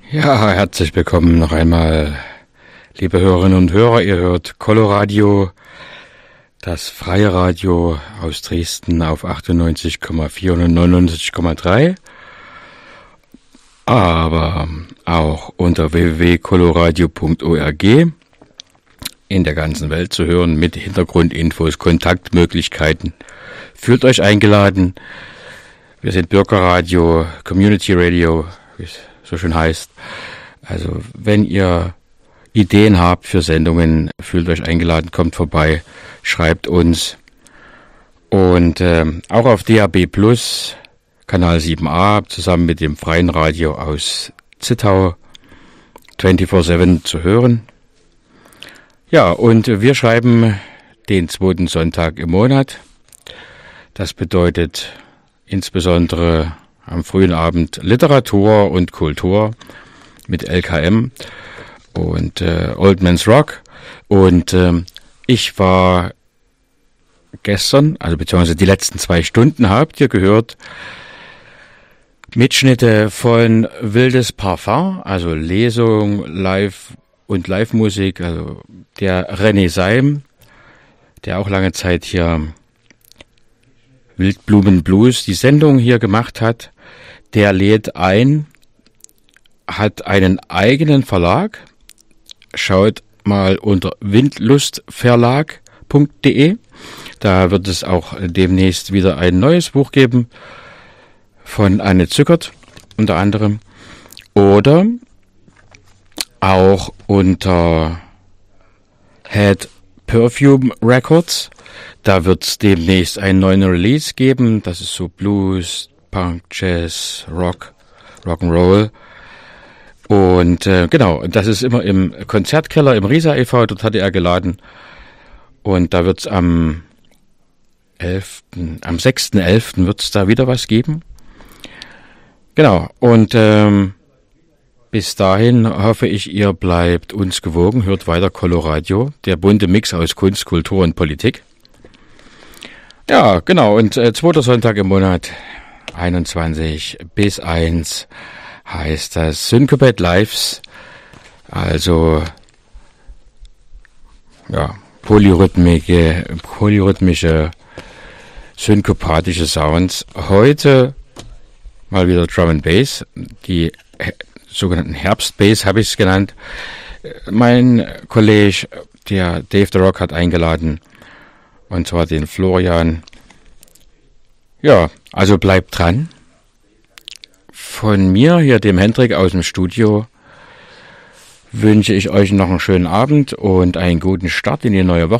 Ja, herzlich willkommen noch einmal, liebe Hörerinnen und Hörer. Ihr hört Coloradio, das freie Radio aus Dresden auf 98,4 und 99,3, aber auch unter www.coloradio.org in der ganzen Welt zu hören mit Hintergrundinfos, Kontaktmöglichkeiten. Fühlt euch eingeladen. Wir sind Bürgerradio, Community Radio, wie es so schön heißt. Also wenn ihr Ideen habt für Sendungen, fühlt euch eingeladen, kommt vorbei, schreibt uns. Und auch auf DAB Plus, Kanal 7a, zusammen mit dem freien Radio aus Zittau, 24/7 zu hören. Ja, und wir schreiben den 2. Sonntag im Monat. Das bedeutet insbesondere am frühen Abend Literatur und Kultur mit LKM und Old Man's Rock. Und ich war gestern, also beziehungsweise die letzten 2 Stunden, habt ihr gehört, Mitschnitte von Wildes Parfum, also Lesung, Live und Live-Musik, also der René Seim, der auch lange Zeit hier Wildblumen-Blues die Sendung hier gemacht hat, der lädt ein, hat einen eigenen Verlag, schaut mal unter windlustverlag.de, da wird es auch demnächst wieder ein neues Buch geben, von Anne Zückert unter anderem, oder auch unter Head Perfume Records. Da wird es demnächst einen neuen Release geben. Das ist so Blues, Punk, Jazz, Rock, Rock'n'Roll. Und genau, das ist immer im Konzertkeller im Riesa e.V., dort hatte er geladen. Und da wird es am 6.11. wird es da wieder was geben. Genau, und bis dahin hoffe ich, ihr bleibt uns gewogen, hört weiter Coloradio, der bunte Mix aus Kunst, Kultur und Politik. Ja, genau, und 2. Sonntag im Monat, 21 bis 1, heißt das Syncopate Lives, also ja, polyrhythmische, synkopatische Sounds. Heute mal wieder Drum and Bass, die sogenannten Herbstbass habe ich es genannt. Mein Kollege, der Dave the Rock, hat eingeladen, und zwar den Florian. Ja, also bleibt dran. Von mir, hier dem Hendrik aus dem Studio, wünsche ich euch noch einen schönen Abend und einen guten Start in die neue Woche.